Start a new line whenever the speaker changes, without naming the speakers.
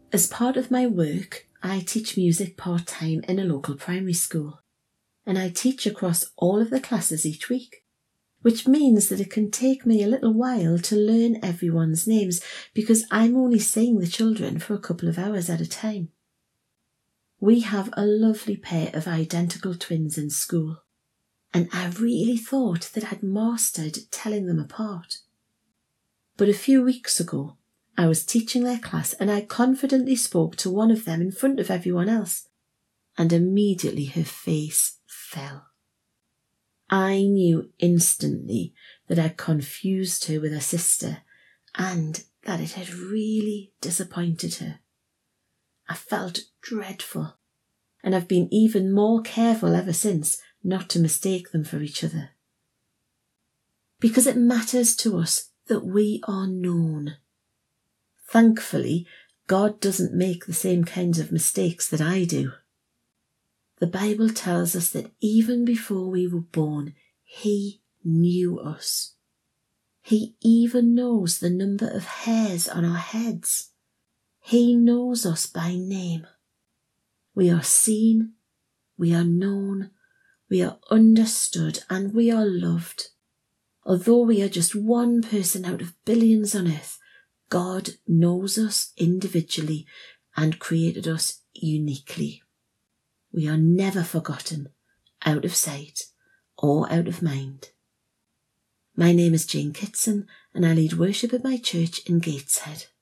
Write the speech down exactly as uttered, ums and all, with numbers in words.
As part of my work, I teach music part-time in a local primary school, and I teach across all of the classes each week, which means that it can take me a little while to learn everyone's names because I'm only seeing the children for a couple of hours at a time. We have a lovely pair of identical twins in school, and I really thought that I'd mastered telling them apart. But a few weeks ago, I was teaching their class and I confidently spoke to one of them in front of everyone else, and immediately her face fell. I knew instantly that I'd confused her with her sister and that it had really disappointed her. I felt dreadful, and I've been even more careful ever since not to mistake them for each other. Because it matters to us that we are known. Thankfully, God doesn't make the same kinds of mistakes that I do. The Bible tells us that even before we were born, He knew us. He even knows the number of hairs on our heads. He knows us by name. We are seen, we are known, we are understood, and we are loved. Although we are just one person out of billions on earth, God knows us individually and created us uniquely. We are never forgotten, out of sight, or out of mind. My name is Jane Kitson, and I lead worship at my church in Gateshead.